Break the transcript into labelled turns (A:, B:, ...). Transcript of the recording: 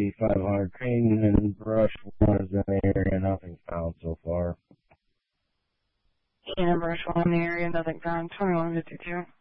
A: 8500 Crane and brush one is in the area, nothing found so far.
B: Yeah, brush one in the area, nothing found. 2152.